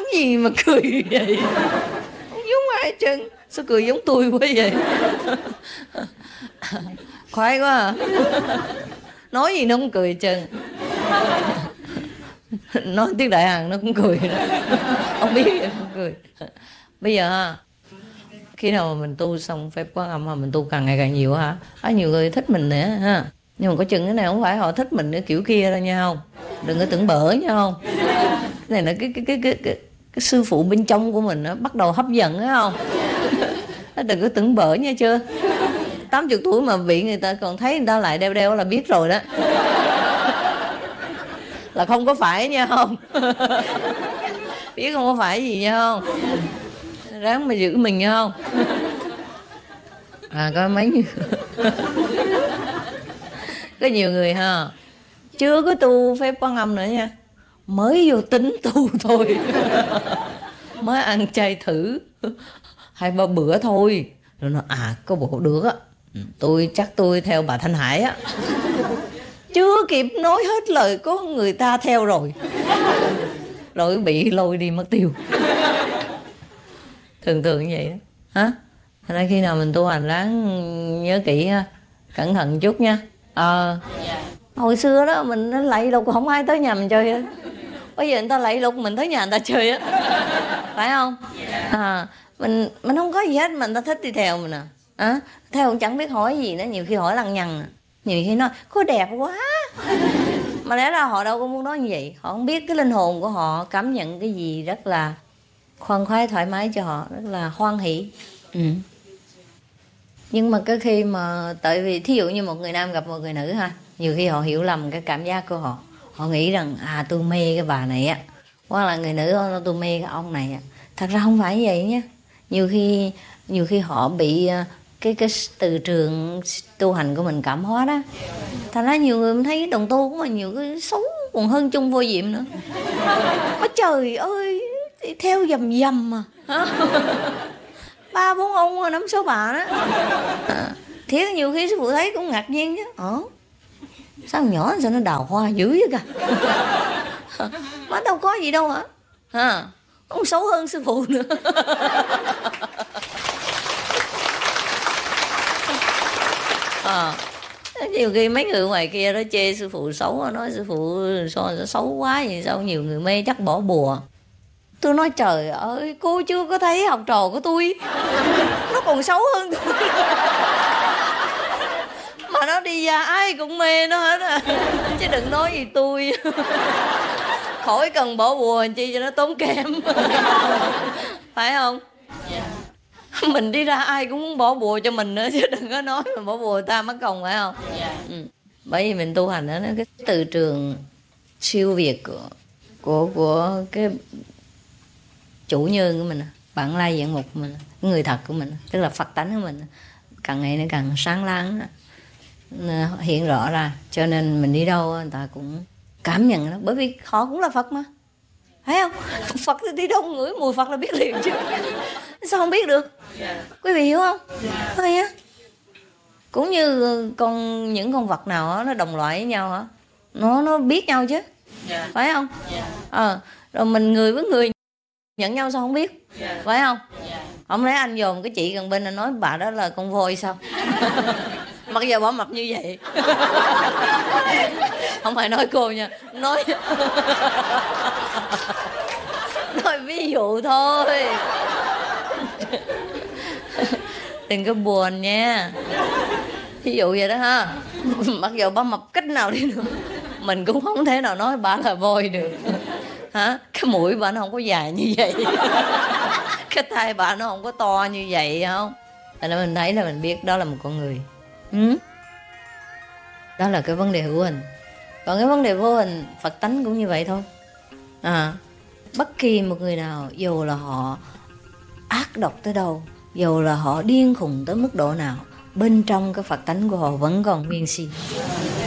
gì mà cười vậy? Không giống ai chân. Sao cười giống tôi quá vậy? Khoái quá à. Nói gì nó cũng cười chân. Nói tiếng Đại Hàn nó cũng cười đó. Không biết nó cũng cười. Bây giờ ha, khi nào mà mình tu xong phép Quán Âm mà mình tu càng ngày càng nhiều hả? Nhiều người thích mình nữa ha. Nhưng mà có chừng cái này không phải họ thích mình cái kiểu kia đâu nha, không? Đừng có tưởng bở nha, không? Cái này là cái sư phụ bên trong của mình nó bắt đầu hấp dẫn á, không? Đừng có tưởng bở nha, chưa? 80 tuổi mà bị người ta còn thấy người ta lại đeo là biết rồi đó. Là không có phải nha, không? Biết không có phải gì nha, không? Ráng mà giữ mình nha, không? Có mấy người có nhiều người ha, chưa có tu phép Quán Âm nữa nha, mới vô tính tu thôi. Mới ăn chay thử 2-3 bữa thôi, rồi nó có bộ được á, tôi theo bà Thanh Hải á. Chưa kịp nói hết lời có người ta theo rồi bị lôi đi mất tiêu. Thường như vậy đó hả. Thành ra khi nào mình tu hành ráng nhớ kỹ ha, cẩn thận chút nha. Hồi xưa đó mình lạy lục không ai tới nhà mình chơi hết. Bây giờ người ta lạy lục mình tới nhà người ta chơi á, phải không? Mình không có gì hết mà người ta thích đi theo mình theo cũng chẳng biết hỏi gì nữa, nhiều khi hỏi lằng nhằng, nhiều khi nói cô đẹp quá, mà lẽ ra họ đâu có muốn nói như vậy. Họ không biết cái linh hồn của họ cảm nhận cái gì rất là khoan khoái, thoải mái cho họ, rất là hoan hỷ. Nhưng mà cái khi mà tại vì thí dụ như một người nam gặp một người nữ ha, nhiều khi họ hiểu lầm cái cảm giác của họ. Họ nghĩ rằng tôi mê cái bà này á, hoặc là người nữ tôi mê cái ông này á. Thật ra không phải vậy nhé. Nhiều khi họ bị cái từ trường tu hành của mình cảm hóa đó. Thành ra nhiều người thấy cái đồng tu của mình nhiều cái xấu còn hơn chung vô diệm nữa. Trời ơi, theo dầm mà. 3-4 ông 5-6 bà đó. Thiệt nhiều khi sư phụ thấy cũng ngạc nhiên chứ. Sao nhỏ sao nó đào hoa dữ vậy cả. Mà đâu có gì đâu hả? Không xấu hơn sư phụ nữa. Nhiều khi mấy người ngoài kia đó chê sư phụ xấu, nói sư phụ xấu quá vậy, sao nhiều người mê chắc bỏ bùa. Tôi nói trời ơi, cô chưa có thấy học trò của tôi nó còn xấu hơn tôi. Mà nó đi ra ai cũng mê nó hết chứ đừng nói gì tôi. Khỏi cần bỏ bùa làm chi cho nó tốn kém. Phải không? Mình đi ra ai cũng muốn bỏ bùa cho mình nữa, chứ đừng có nói mình bỏ bùa ta mất công, phải không? Bởi vì mình tu hành đó, cái từ trường siêu việt của cái chủ nhân của mình, bản lai diện mục của mình, người thật của mình, tức là Phật tánh của mình, càng ngày nó càng sáng láng, hiện rõ ra. Cho nên mình đi đâu người ta cũng cảm nhận đó, bởi vì họ cũng là Phật mà, thấy không? Phật thì đi đâu ngửi mùi Phật là biết liền chứ. Sao không biết được? Quý vị hiểu không? Thôi á. Cũng như những con vật nào đó, nó đồng loại với nhau hả? Nó biết nhau chứ, phải không? Rồi mình người với người nhận nhau sao không biết, phải không? Không lẽ anh dòm cái chị gần bên anh nói bà đó là con voi sao? Mặc giờ bỏ mập như vậy. Không phải nói cô nha, nói ví dụ thôi. Đừng có buồn nha. Ví dụ vậy đó ha. Mặc dù bà mập cách nào đi nữa, mình cũng không thể nào nói bà là voi được. Hả? Cái mũi bà nó không có dài như vậy. Cái tai bà nó không có to như vậy, không? Thành ra mình thấy là mình biết đó là một con người. Đó là cái vấn đề hữu hình. Còn cái vấn đề vô hình, Phật tánh cũng như vậy thôi. Bất kỳ một người nào, dù là họ ác độc tới đâu, dù là họ điên khùng tới mức độ nào, bên trong cái Phật tánh của họ vẫn còn nguyên si.